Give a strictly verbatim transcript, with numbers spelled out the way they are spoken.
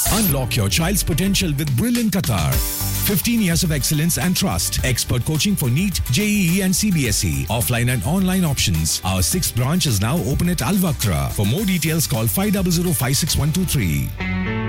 Unlock your child's potential with Brilliant Qatar. fifteen years of excellence and trust. Expert coaching for NEET, J E E and C B S E. Offline and online options. Our sixth branch is now open at Al Wakra. For more details, call five zero zero five six one two three.